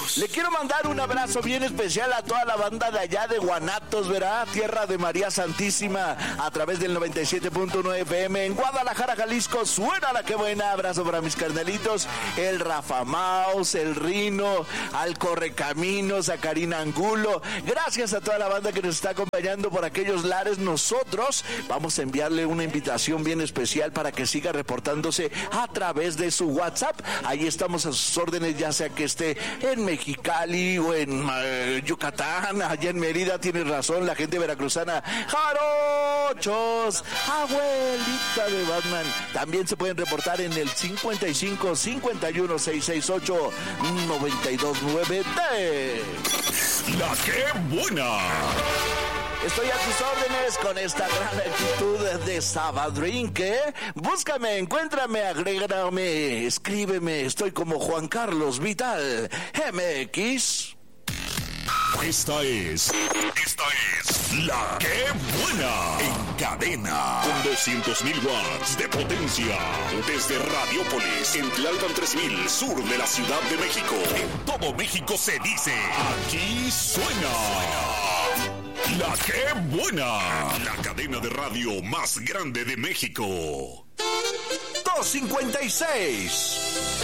Le quiero mandar un abrazo bien especial a toda la banda de allá de Guanatos, ¿verdad? Tierra de María Santísima, a través del 97.9 FM en Guadalajara, Jalisco. Suena la que buena. Abrazo para mis carnalitos, el Rafa Maus, el Rino, al Correcaminos, a Karina Angulo. Gracias a toda la banda que nos está acompañando por aquellos lares. Nosotros vamos a enviarle una invitación bien especial para que siga reportándose a través de su WhatsApp. Ahí estamos a sus órdenes, ya sea que esté en Mexicali o en Yucatán, allá en Mérida. Tienes razón, la gente veracruzana. ¡Jarochos! Abuelita de Batman. También se pueden reportar en el 55 51 668 929 D. La que buena. Estoy a tus órdenes con esta gran actitud de Sabadrín, ¿eh? Búscame, encuéntrame, agrégame, escríbeme. Estoy como Juan Carlos Vital, MX. Esta es La que buena. En cadena, con 200.000 watts de potencia. Desde Radiópolis, en Tlalpan 3000, sur de la Ciudad de México. En todo México se dice, aquí suena La que buena. La cadena de radio más grande de México. 256.